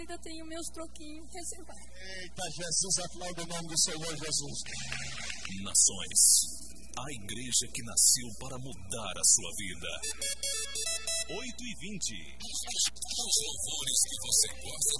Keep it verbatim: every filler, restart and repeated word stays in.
ainda tenho meus troquinhos reservados. Eita, Jesus, aplauda o nome do Senhor Jesus. Nações, a igreja que nasceu para mudar a sua vida. oito e vinte. Os louvores que você gosta